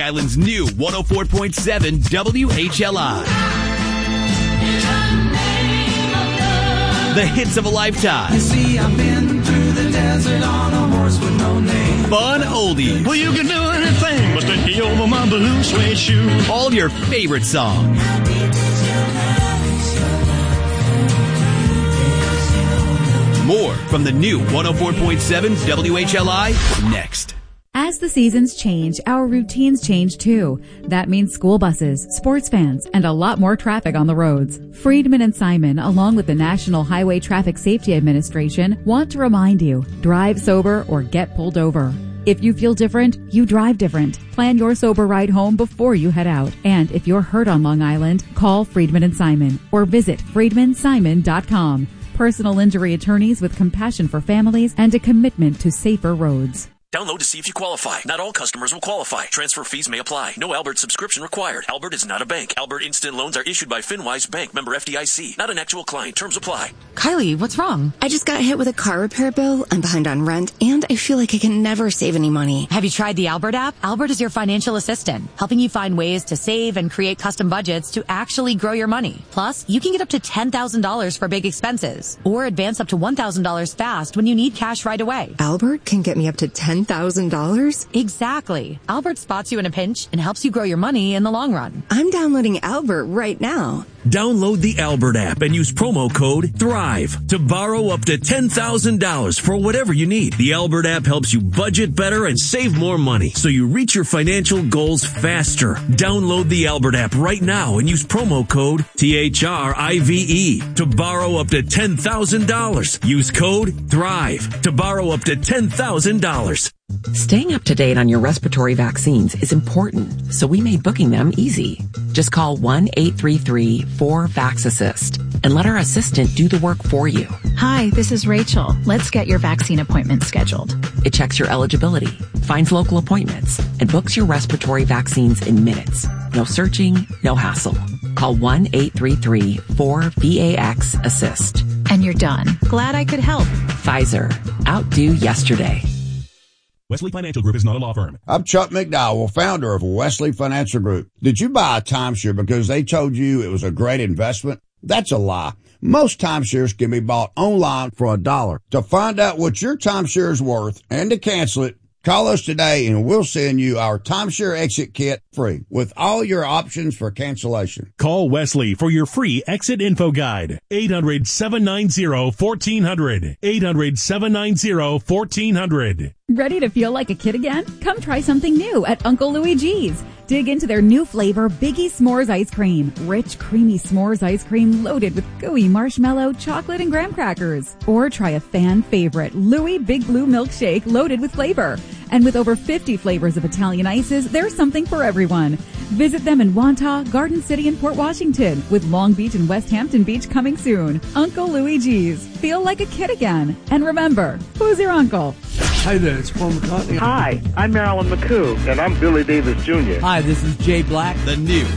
Island's new 104.7 WHLI. The hits of a lifetime. You see, I've been through the desert on a horse with no name. Fun oldies. Well, you can do anything but stay over my blue suede shoe. All your favorite songs. More from the new 104.7 WHLI next. As the seasons change, our routines change too. That means school buses, sports fans, and a lot more traffic on the roads. Friedman and Simon, along with the National Highway Traffic Safety Administration, want to remind you, drive sober or get pulled over. If you feel different, you drive different. Plan your sober ride home before you head out. And if you're hurt on Long Island, call Friedman and Simon or visit friedmansimon.com. Personal injury attorneys with compassion for families and a commitment to safer roads. Download to see if you qualify. Not all customers will qualify. Transfer fees may apply. No Albert subscription required. Albert is not a bank. Albert Instant Loans are issued by FinWise Bank, member FDIC. Not an actual client. Terms apply. Kylie, what's wrong? I just got hit with a car repair bill. I'm behind on rent, and I feel like I can never save any money. Have you tried the Albert app? Albert is your financial assistant, helping you find ways to save and create custom budgets to actually grow your money. Plus, you can get up to $10,000 for big expenses, or advance up to $1,000 fast when you need cash right away. Albert can get me up to $10,000? Exactly. Albert spots you in a pinch and helps you grow your money in the long run. I'm downloading Albert right now. Download the Albert app and use promo code THRIVE to borrow up to $10,000 for whatever you need. The Albert app helps you budget better and save more money so you reach your financial goals faster. Download the Albert app right now and use promo code THRIVE to borrow up to $10,000. Use code THRIVE to borrow up to $10,000. Staying up to date on your respiratory vaccines is important, so we made booking them easy. Just call 1-833-4VAX-ASSIST and let our assistant do the work for you. Hi, this is Rachel. Let's get your vaccine appointment scheduled. It checks your eligibility, finds local appointments, and books your respiratory vaccines in minutes. No searching, no hassle. Call 1-833-4VAX-ASSIST. And you're done. Glad I could help. Pfizer. Outdo yesterday. Wesley Financial Group is not a law firm. I'm Chuck McDowell, founder of Wesley Financial Group. Did you buy a timeshare because they told you it was a great investment? That's a lie. Most timeshares can be bought online for $1. To find out what your timeshare is worth and to cancel it, call us today and we'll send you our timeshare exit kit free with all your options for cancellation. Call Wesley for your free exit info guide. 800-790-1400. 800-790-1400. Ready to feel like a kid again? Come try something new at Uncle Louie G's. Dig into their new flavor, Biggie S'mores Ice Cream. Rich, creamy s'mores ice cream loaded with gooey marshmallow, chocolate, and graham crackers. Or try a fan favorite, Louie Big Blue Milkshake loaded with flavor. And with over 50 flavors of Italian ices, there's something for everyone. Visit them in Wantagh, Garden City, and Port Washington, with Long Beach and West Hampton Beach coming soon. Uncle Louie G's. Feel like a kid again. And remember, who's your uncle? Hi there, it's Paul McCartney. Hi, I'm Marilyn McCoo. And I'm Billy Davis Jr. Hi, this is Jay Black. The new